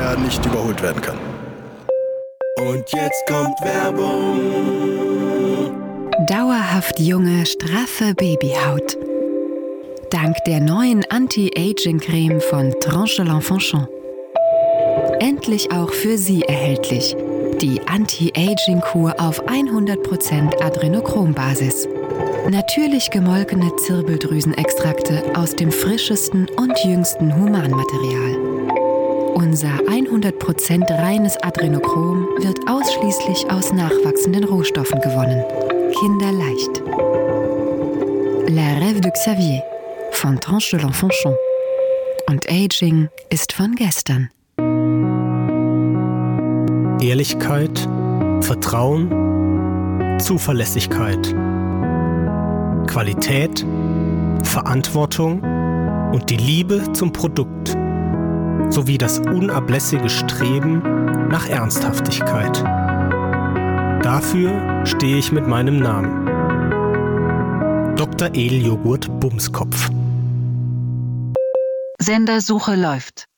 der nicht überholt werden kann. Und jetzt kommt Werbung. Dauerhaft junge, straffe Babyhaut. Dank der neuen Anti-Aging-Creme von Tranche de l'Enfant. Endlich auch für Sie erhältlich. Die Anti-Aging-Kur auf 100% Adrenochrom-Basis. Natürlich gemolkene Zirbeldrüsenextrakte aus dem frischesten und jüngsten Humanmaterial. Unser 100% reines Adrenochrom wird ausschließlich aus nachwachsenden Rohstoffen gewonnen. Kinderleicht. La Rêve de Xavier von Tranche de l'Enfant. Und Aging ist von gestern. Ehrlichkeit, Vertrauen, Zuverlässigkeit, Qualität, Verantwortung und die Liebe zum Produkt sowie das unablässige Streben nach Ernsthaftigkeit. Dafür stehe ich mit meinem Namen. Dr. Edeljoghurt Bumskopf. Sendersuche läuft.